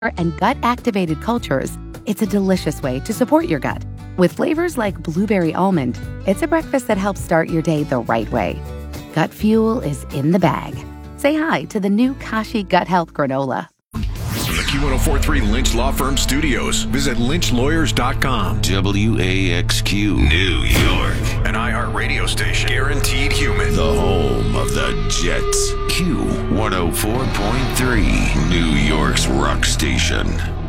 and gut-activated cultures, it's a delicious way to support your gut. With flavors like blueberry almond, it's a breakfast that helps start your day the right way. Gut fuel is in the bag. Say hi to the new Kashi Gut Health Granola. From the Q1043 Lynch Law Firm Studios, visit lynchlawyers.com. WAXQ New York. An iHeartRadio station. Guaranteed human. The home of the Jets. Q104.3. New York's rock station.